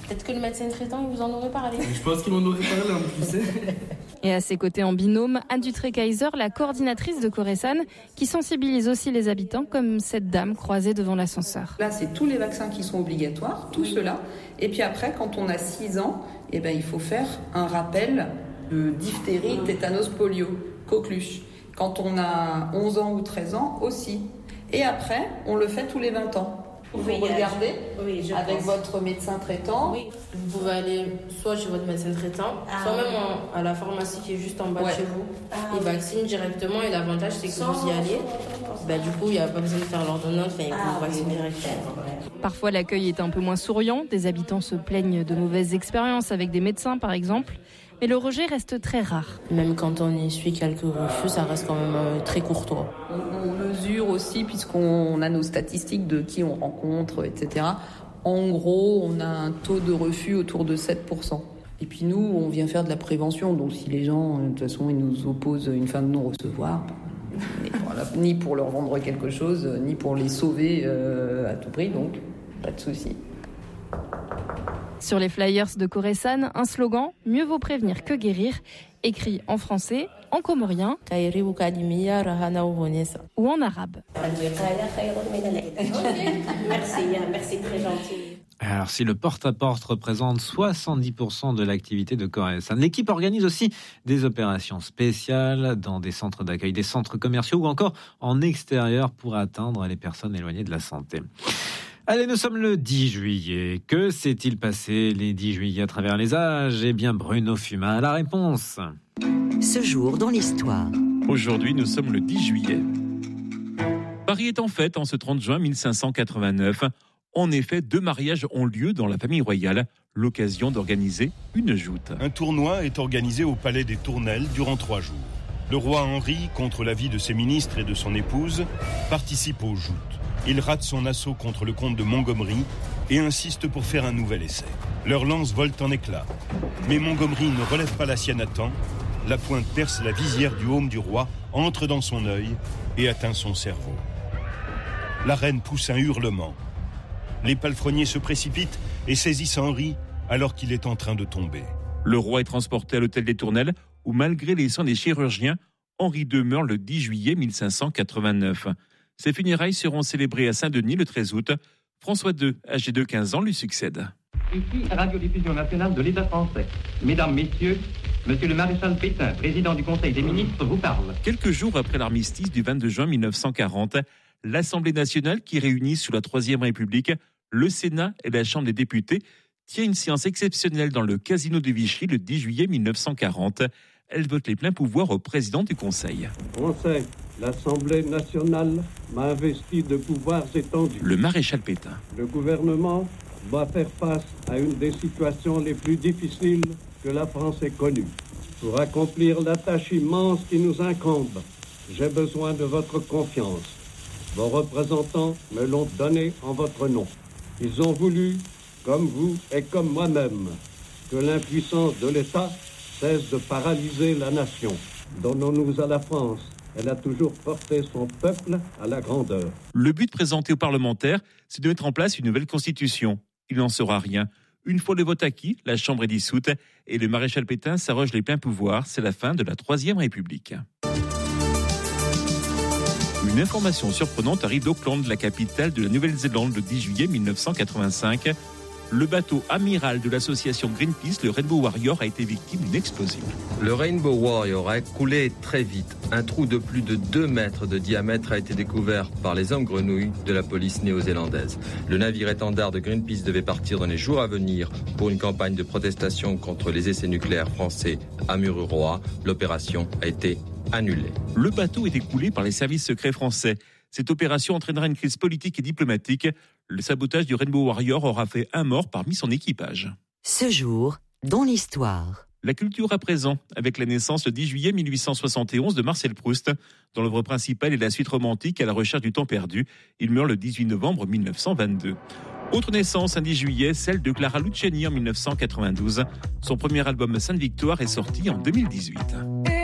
Peut-être que le médecin traitant, il vous en aurait parlé. Je pense qu'il m'en aurait parlé en plus. Et à ses côtés en binôme, Anne Dutré-Kaiser, la coordinatrice de Corésan, qui sensibilise aussi les habitants, comme cette dame croisée devant l'ascenseur. Là, c'est tous les vaccins qui sont obligatoires, tout cela. Et puis après, quand on a 6 ans, il faut faire un rappel de diphtérie, tétanos, polio, coqueluche. Quand on a 11 ans ou 13 ans aussi. Et après, on le fait tous les 20 ans. Vous regardez avec votre médecin traitant. Oui. Vous pouvez aller soit chez votre médecin traitant, soit même à la pharmacie qui est juste en bas de chez vous. Ils vaccinent directement et l'avantage c'est que vous y allez. Du coup, il n'y a pas besoin de faire l'ordonnance, ils vous vaccinent directement. Parfois, l'accueil est un peu moins souriant. Des habitants se plaignent de mauvaises expériences avec des médecins, par exemple. Mais le rejet reste très rare. Même quand on essuie quelques refus, ça reste quand même très courtois. On mesure aussi, puisqu'on a nos statistiques de qui on rencontre, etc. En gros, on a un taux de refus autour de 7%. Et puis nous, on vient faire de la prévention. Donc si les gens, de toute façon, ils nous opposent une fin de non-recevoir, ni pour leur vendre quelque chose, ni pour les sauver à tout prix, donc pas de souci. Sur les flyers de Corésan, un slogan « Mieux vaut prévenir que guérir », écrit en français, en comorien ou en arabe. Merci, très gentil. Alors, si le porte-à-porte représente 70% de l'activité de Corésan, l'équipe organise aussi des opérations spéciales dans des centres d'accueil, des centres commerciaux ou encore en extérieur pour atteindre les personnes éloignées de la santé. Allez, nous sommes le 10 juillet. Que s'est-il passé les 10 juillet à travers les âges ? Eh bien, Bruno Fumat a la réponse. Ce jour dans l'histoire. Aujourd'hui, nous sommes le 10 juillet. Paris est en fête en ce 30 juin 1589. En effet, 2 mariages ont lieu dans la famille royale, l'occasion d'organiser une joute. Un tournoi est organisé au palais des Tournelles durant 3 jours. Le roi Henri, contre l'avis de ses ministres et de son épouse, participe aux joutes. Il rate son assaut contre le comte de Montgomery et insiste pour faire un nouvel essai. Leurs lances volent en éclats. Mais Montgomery ne relève pas la sienne à temps. La pointe perce la visière du aume du roi, entre dans son œil et atteint son cerveau. La reine pousse un hurlement. Les palefreniers se précipitent et saisissent Henri alors qu'il est en train de tomber. Le roi est transporté à l'hôtel des Tournelles où, malgré les soins des chirurgiens, Henri II meurt le 10 juillet 1589. Ses funérailles seront célébrées à Saint-Denis le 13 août. François II, âgé de 15 ans, lui succède. Ici, Radiodiffusion nationale de l'État français. Mesdames, Messieurs, Monsieur le maréchal Pétain, président du Conseil des ministres, vous parle. Quelques jours après l'armistice du 22 juin 1940, l'Assemblée nationale, qui réunit sous la Troisième République le Sénat et la Chambre des députés, tient une séance exceptionnelle dans le casino de Vichy le 10 juillet 1940. Elle vote les pleins pouvoirs au président du Conseil. Conseil, l'Assemblée nationale m'a investi de pouvoirs étendus. Le maréchal Pétain. Le gouvernement doit faire face à une des situations les plus difficiles que la France ait connues. Pour accomplir la tâche immense qui nous incombe, j'ai besoin de votre confiance. Vos représentants me l'ont donnée en votre nom. Ils ont voulu, comme vous et comme moi-même, que l'impuissance de l'État cesse de paralyser la nation. Donnons-nous à la France. Elle a toujours porté son peuple à la grandeur. Le but présenté aux parlementaires, c'est de mettre en place une nouvelle constitution. Il n'en sera rien. Une fois le vote acquis, la Chambre est dissoute et le maréchal Pétain s'arroge les pleins pouvoirs. C'est la fin de la Troisième République. Une information surprenante arrive d'Auckland, la capitale de la Nouvelle-Zélande, le 10 juillet 1985. Le bateau amiral de l'association Greenpeace, le Rainbow Warrior, a été victime d'une explosion. Le Rainbow Warrior a coulé très vite. Un trou de plus de 2 mètres de diamètre a été découvert par les hommes grenouilles de la police néo-zélandaise. Le navire étendard de Greenpeace devait partir dans les jours à venir pour une campagne de protestation contre les essais nucléaires français à Mururoa. L'opération a été annulée. Le bateau était coulé par les services secrets français. Cette opération entraînera une crise politique et diplomatique. Le sabotage du Rainbow Warrior aura fait 1 mort parmi son équipage. Ce jour, dans l'histoire. La culture à présent, avec la naissance le 10 juillet 1871 de Marcel Proust, dont l'œuvre principale est la suite romantique à la recherche du temps perdu. Il meurt le 18 novembre 1922. Autre naissance, un 10 juillet, celle de Clara Luciani en 1992. Son premier album Sainte Victoire est sorti en 2018.